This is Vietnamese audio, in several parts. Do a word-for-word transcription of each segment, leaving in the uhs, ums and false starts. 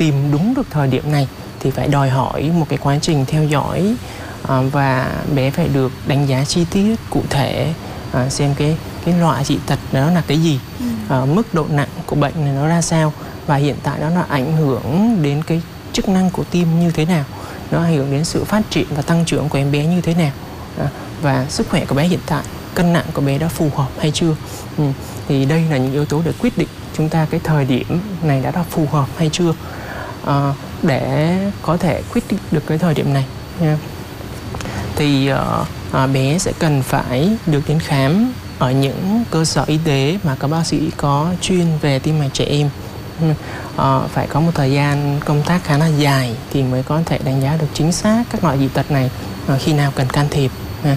tìm đúng được thời điểm này thì phải đòi hỏi một cái quá trình theo dõi, à, và bé phải được đánh giá chi tiết cụ thể, à, xem cái cái loại dị tật đó là cái gì, ừ. à, mức độ nặng của bệnh này nó ra sao, và hiện tại đó là ảnh hưởng đến cái chức năng của tim như thế nào, nó ảnh hưởng đến sự phát triển và tăng trưởng của em bé như thế nào, à, và sức khỏe của bé hiện tại, cân nặng của bé đã phù hợp hay chưa. Ừ. Thì đây là những yếu tố để quyết định chúng ta cái thời điểm này đã là phù hợp hay chưa, à, để có thể quyết định được cái thời điểm này nha. Thì à, bé sẽ cần phải được đến khám ở những cơ sở y tế mà các bác sĩ có chuyên về tim mạch trẻ em. À, phải có một thời gian công tác khá là dài thì mới có thể đánh giá được chính xác các loại dị tật này, à, khi nào cần can thiệp,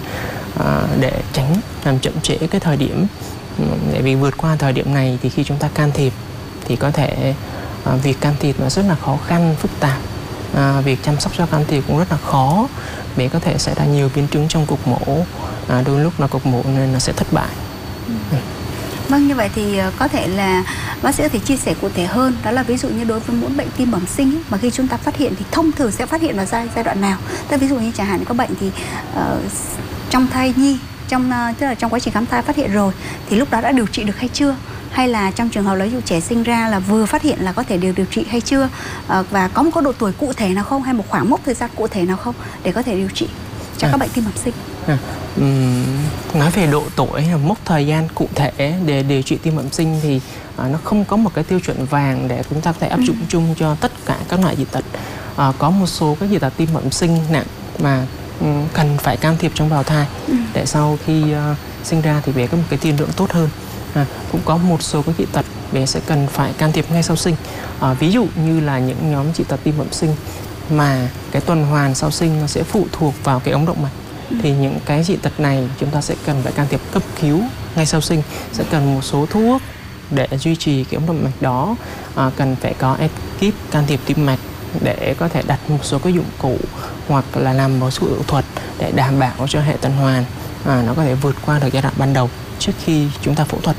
à, để tránh làm chậm trễ cái thời điểm. Tại vì vượt qua thời điểm này thì khi chúng ta can thiệp thì có thể à, việc can thiệp nó rất là khó khăn, phức tạp, à, việc chăm sóc cho can thiệp cũng rất là khó, bé có thể xảy ra nhiều biến chứng trong cuộc mổ, à, đôi lúc là cuộc mổ nên nó sẽ thất bại. ừ. Ừ. Vâng, như vậy thì có thể là bác sĩ có thể chia sẻ cụ thể hơn, đó là ví dụ như đối với mỗi bệnh tim bẩm sinh ấy, mà khi chúng ta phát hiện thì thông thường sẽ phát hiện vào giai giai đoạn nào? Tức ví dụ như chẳng hạn có bệnh thì uh, trong thai nhi, trong uh, tức là trong quá trình khám thai phát hiện rồi thì lúc đó đã điều trị được hay chưa? Hay là trong trường hợp lấy dụ trẻ sinh ra là vừa phát hiện là có thể được điều trị hay chưa, à, và có một cái độ tuổi cụ thể nào không, hay một khoảng mốc thời gian cụ thể nào không để có thể điều trị cho à. các bệnh tim bẩm sinh? À, um, nói về độ tuổi hay mốc thời gian cụ thể để điều trị tim bẩm sinh thì à, nó không có một cái tiêu chuẩn vàng để chúng ta có thể áp dụng ừ. chung cho tất cả các loại dị tật. À, có một số các dị tật tim bẩm sinh nặng mà um, cần phải can thiệp trong bào thai ừ. để sau khi uh, sinh ra thì bé có một cái tiên lượng tốt hơn. À, cũng có một số các dị tật bé sẽ cần phải can thiệp ngay sau sinh, à, ví dụ như là những nhóm dị tật tim bẩm sinh mà cái tuần hoàn sau sinh nó sẽ phụ thuộc vào cái ống động mạch, ừ. thì những cái dị tật này chúng ta sẽ cần phải can thiệp cấp cứu ngay sau sinh, sẽ cần một số thuốc để duy trì cái ống động mạch đó, à, cần phải có ekip can thiệp tim mạch để có thể đặt một số cái dụng cụ hoặc là làm một số phẫu thuật để đảm bảo cho hệ tuần hoàn à, nó có thể vượt qua được giai đoạn ban đầu trước khi chúng ta phẫu thuật.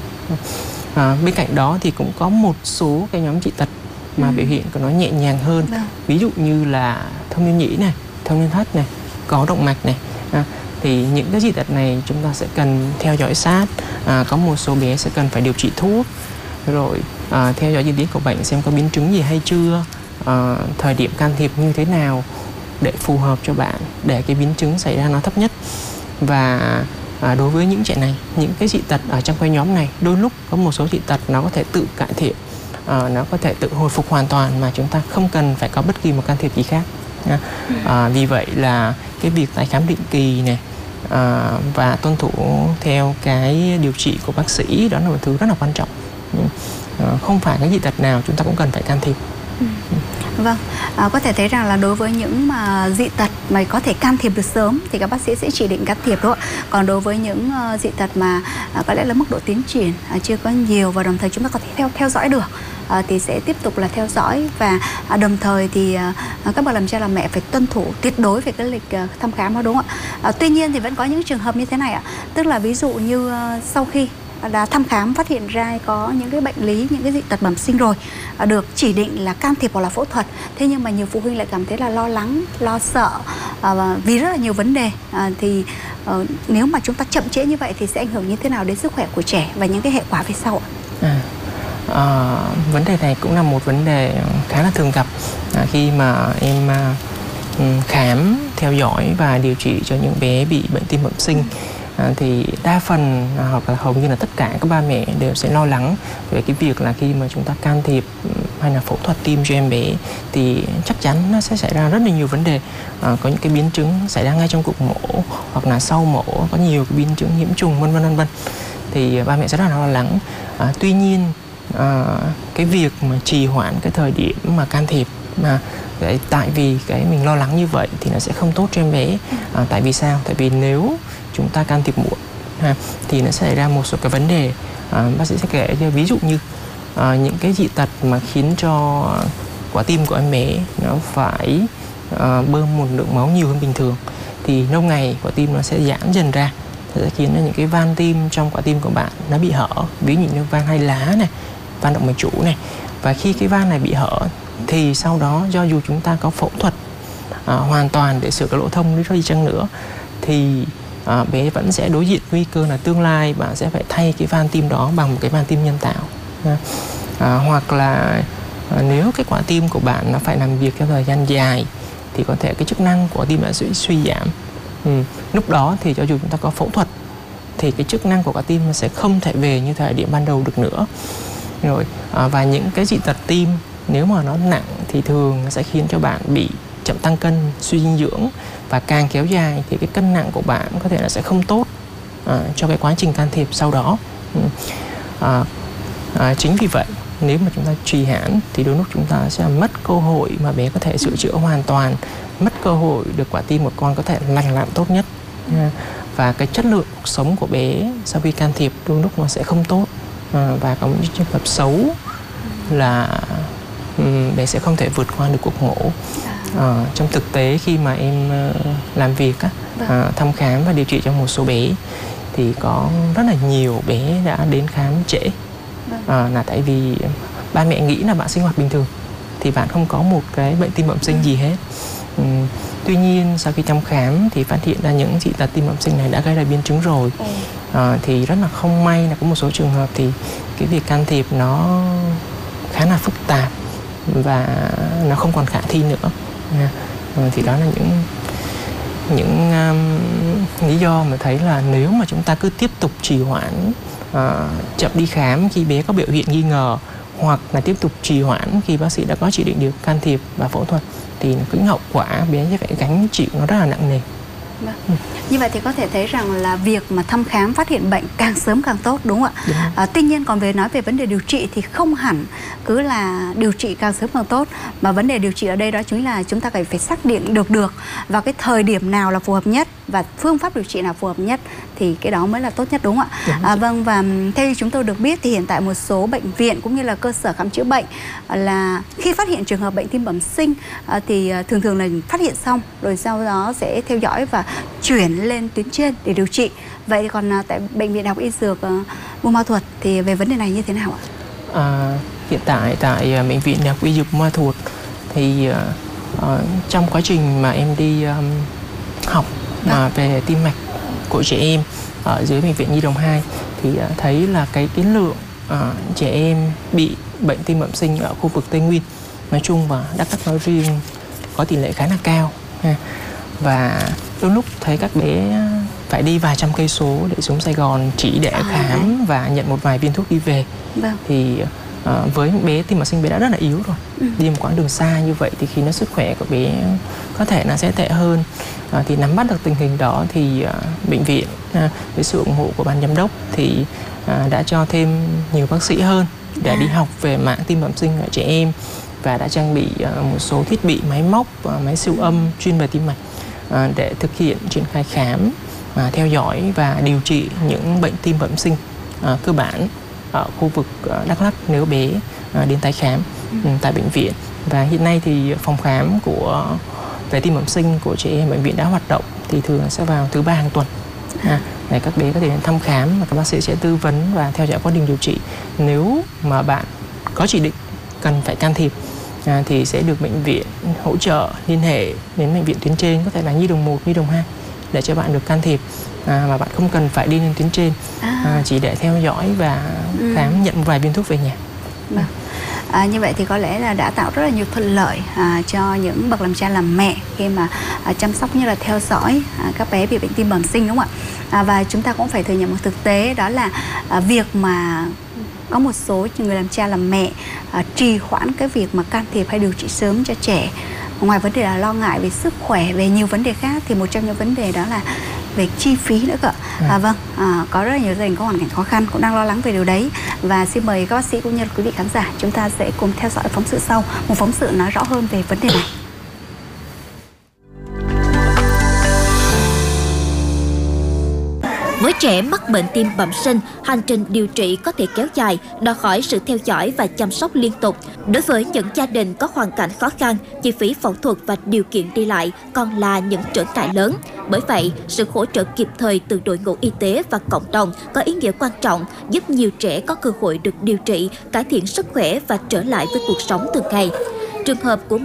À, bên cạnh đó thì cũng có một số cái nhóm dị tật mà ừ. biểu hiện của nó nhẹ nhàng hơn, vâng. ví dụ như là thông liên nhĩ này, thông liên thất này, có động mạch này. À, thì những cái dị tật này chúng ta sẽ cần theo dõi sát, à, có một số bé sẽ cần phải điều trị thuốc, rồi à, theo dõi diễn tiến của bệnh xem có biến chứng gì hay chưa, à, thời điểm can thiệp như thế nào để phù hợp cho bạn, để cái biến chứng xảy ra nó thấp nhất. Và À, đối với những trẻ này, những cái dị tật ở trong cái nhóm này, đôi lúc có một số dị tật nó có thể tự cải thiện, à, nó có thể tự hồi phục hoàn toàn mà chúng ta không cần phải có bất kỳ một can thiệp gì khác. À, vì vậy là cái việc tái khám định kỳ này à, và tuân thủ theo cái điều trị của bác sĩ đó là một thứ rất là quan trọng. À, không phải cái dị tật nào chúng ta cũng cần phải can thiệp. Ừ. Vâng, à, có thể thấy rằng là đối với những mà dị tật mà có thể can thiệp được sớm thì các bác sĩ sẽ chỉ định can thiệp đó. Còn đối với những uh, dị tật mà uh, có lẽ là mức độ tiến triển uh, chưa có nhiều và đồng thời chúng ta có thể theo theo dõi được, uh, thì sẽ tiếp tục là theo dõi, và uh, đồng thời thì uh, các bậc làm cha làm mẹ phải tuân thủ tuyệt đối về cái lịch uh, thăm khám đó, đúng không ạ? Uh, tuy nhiên thì vẫn có những trường hợp như thế này ạ, tức là ví dụ như uh, sau khi đã thăm khám phát hiện ra có những cái bệnh lý, những cái dị tật bẩm sinh rồi, được chỉ định là can thiệp hoặc là phẫu thuật, thế nhưng mà nhiều phụ huynh lại cảm thấy là lo lắng, lo sợ à, vì rất là nhiều vấn đề, à, thì à, nếu mà chúng ta chậm trễ như vậy thì sẽ ảnh hưởng như thế nào đến sức khỏe của trẻ và những cái hệ quả về sau ạ? À, à, vấn đề này cũng là một vấn đề khá là thường gặp à, khi mà em à, khám, theo dõi và điều trị cho những bé bị bệnh tim bẩm sinh. À, thì đa phần à, hoặc là hầu như là tất cả các ba mẹ đều sẽ lo lắng về cái việc là khi mà chúng ta can thiệp hay là phẫu thuật tim cho em bé thì chắc chắn nó sẽ xảy ra rất là nhiều vấn đề, à, có những cái biến chứng xảy ra ngay trong cuộc mổ hoặc là sau mổ, có nhiều cái biến chứng nhiễm trùng vân vân vân vân, thì ba mẹ sẽ rất là lo lắng. À, tuy nhiên à, cái việc mà trì hoãn cái thời điểm mà can thiệp mà Đấy, tại vì cái mình lo lắng như vậy thì nó sẽ không tốt cho em bé. À, tại vì sao? Tại vì nếu chúng ta can thiệp muộn ha, thì nó sẽ xảy ra một số cái vấn đề. À, bác sĩ sẽ kể cho ví dụ như à, những cái dị tật mà khiến cho quả tim của em bé nó phải à, bơm một lượng máu nhiều hơn bình thường, thì lâu ngày quả tim nó sẽ giãn dần ra, sẽ khiến cho những cái van tim trong quả tim của bạn nó bị hở, ví dụ như van hai lá này, van động mạch chủ này. Và khi cái van này bị hở thì sau đó do dù chúng ta có phẫu thuật à, hoàn toàn để sửa cái lỗ thông đi chăng nữa thì à, bé vẫn sẽ đối diện nguy cơ là tương lai bạn sẽ phải thay cái van tim đó bằng một cái van tim nhân tạo. À, hoặc là à, nếu cái quả tim của bạn nó phải làm việc theo thời gian dài thì có thể cái chức năng của tim đã sẽ suy giảm. Ừ. Lúc đó thì cho dù chúng ta có phẫu thuật thì cái chức năng của quả tim nó sẽ không thể về như thời điểm ban đầu được nữa. Rồi à, và những cái dị tật tim nếu mà nó nặng thì thường nó sẽ khiến cho bạn bị chậm tăng cân, suy dinh dưỡng, và càng kéo dài thì cái cân nặng của bạn có thể là sẽ không tốt à, cho cái quá trình can thiệp sau đó. Ừ. À, à, chính vì vậy nếu mà chúng ta trì hoãn thì đôi lúc chúng ta sẽ mất cơ hội mà bé có thể sửa chữa hoàn toàn, mất cơ hội được quả tim của con có thể lành lặn tốt nhất. À, và cái chất lượng cuộc sống của bé sau khi can thiệp đôi lúc nó sẽ không tốt. À, và có những trường hợp xấu là um, bé sẽ không thể vượt qua được cuộc mổ. À, trong thực tế khi mà em uh, làm việc á, uh, thăm khám và điều trị cho một số bé thì có rất là nhiều bé đã đến khám trễ. À, là tại vì ba mẹ nghĩ là bạn sinh hoạt bình thường thì bạn không có một cái bệnh tim bẩm sinh gì hết. Um, tuy nhiên sau khi thăm khám thì phát hiện ra những dị tật tim bẩm sinh này đã gây ra biến chứng rồi. À, thì rất là không may là có một số trường hợp thì cái việc can thiệp nó khá là phức tạp và nó không còn khả thi nữa. À, thì đó là những những um, lý do mà thấy là nếu mà chúng ta cứ tiếp tục trì hoãn, uh, chậm đi khám khi bé có biểu hiện nghi ngờ, hoặc là tiếp tục trì hoãn khi bác sĩ đã có chỉ định điều can thiệp và phẫu thuật thì cái hậu quả bé sẽ phải gánh chịu nó rất là nặng nề. Vâng. Ừ. Như vậy thì có thể thấy rằng là việc mà thăm khám phát hiện bệnh càng sớm càng tốt, đúng không ạ? Đúng. À, tuy nhiên còn về nói về vấn đề điều trị thì không hẳn cứ là điều trị càng sớm càng tốt, mà vấn đề điều trị ở đây đó chính là chúng ta phải phải xác định được được vào cái thời điểm nào là phù hợp nhất và phương pháp điều trị nào phù hợp nhất thì cái đó mới là tốt nhất, đúng không ạ? Đúng. À, vâng, và theo như chúng tôi được biết thì hiện tại một số bệnh viện cũng như là cơ sở khám chữa bệnh là khi phát hiện trường hợp bệnh tim bẩm sinh thì thường thường là phát hiện xong rồi sau đó sẽ theo dõi và chuyển lên tuyến trên để điều trị. Vậy thì còn tại Bệnh viện Đại học Y Dược Buôn Ma Thuột thì về vấn đề này như thế nào ạ? À, hiện tại tại Bệnh viện Đại học Y Dược Buôn Ma Thuột thì uh, trong quá trình mà em đi um, học à. uh, về tim mạch của trẻ em ở dưới Bệnh viện Nhi Đồng hai thì uh, thấy là cái cái lượng uh, trẻ em bị bệnh tim bẩm sinh ở khu vực Tây Nguyên nói chung và Đắk Lắk nói riêng có tỷ lệ khá là cao. Ha. Và đôi lúc thấy các bé phải đi vài trăm cây số để xuống Sài Gòn chỉ để à, khám đấy. Và nhận một vài viên thuốc đi về. Vâng. Thì uh, với bé tim bẩm sinh bé đã rất là yếu rồi. Ừ. Đi một quãng đường xa như vậy thì khi nó sức khỏe của bé có thể là sẽ tệ hơn. Uh, thì nắm bắt được tình hình đó thì uh, bệnh viện uh, với sự ủng hộ của ban giám đốc thì uh, đã cho thêm nhiều bác sĩ hơn để à. đi học về mảng tim bẩm sinh ở trẻ em và đã trang bị uh, một số thiết bị máy móc, uh, máy siêu âm chuyên về tim mạch À, để thực hiện triển khai khám, à, theo dõi và điều trị những bệnh tim bẩm sinh à, cơ bản ở khu vực à, Đắk Lắk nếu bé à, đến tái khám ừ. tại bệnh viện. Và hiện nay thì phòng khám của về tim bẩm sinh của trẻ em bệnh viện đã hoạt động thì thường sẽ vào thứ ba hàng tuần à, để các bé có thể đến thăm khám và các bác sĩ sẽ tư vấn và theo dõi quá trình điều trị. Nếu mà bạn có chỉ định cần phải can thiệp À, thì sẽ được bệnh viện hỗ trợ liên hệ đến bệnh viện tuyến trên, có thể là Nhi Đồng một, Nhi Đồng hai để cho bạn được can thiệp à, mà bạn không cần phải đi lên tuyến trên à. À, chỉ để theo dõi và ừ. khám nhận một vài viên thuốc về nhà. Vâng. À, như vậy thì có lẽ là đã tạo rất là nhiều thuận lợi à, cho những bậc làm cha làm mẹ khi mà à, chăm sóc như là theo dõi à, các bé bị bệnh tim bẩm sinh, đúng không ạ? À, và chúng ta cũng phải thừa nhận một thực tế đó là à, việc mà có một số người làm cha làm mẹ à, trì hoãn cái việc mà can thiệp hay điều trị sớm cho trẻ. Ngoài vấn đề là lo ngại về sức khỏe, về nhiều vấn đề khác thì một trong những vấn đề đó là về chi phí nữa cơ. À, à, vâng, à, có rất là nhiều gia đình có hoàn cảnh khó khăn cũng đang lo lắng về điều đấy. Và xin mời các bác sĩ cũng như là quý vị khán giả, chúng ta sẽ cùng theo dõi phóng sự sau, một phóng sự nói rõ hơn về vấn đề này. Với trẻ mắc bệnh tim bẩm sinh, hành trình điều trị có thể kéo dài, đòi hỏi sự theo dõi và chăm sóc liên tục. Đối với những gia đình có hoàn cảnh khó khăn, chi phí phẫu thuật và điều kiện đi lại còn là những trở ngại lớn. Bởi vậy, sự hỗ trợ kịp thời từ đội ngũ y tế và cộng đồng có ý nghĩa quan trọng, giúp nhiều trẻ có cơ hội được điều trị, cải thiện sức khỏe và trở lại với cuộc sống thường ngày. Trường hợp của